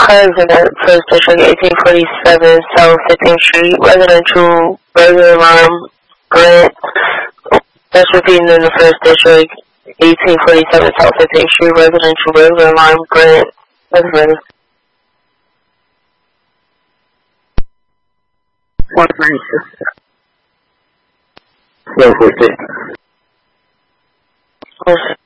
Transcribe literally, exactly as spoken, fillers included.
President, First District, eighteen forty-seven South fifteenth Street, residential, burglar alarm, grant. That's repeating in the First District, eighteen forty-seven South fifteenth Street, residential, burglar alarm, grant. That's ready. one ninety-six. one fifty. What's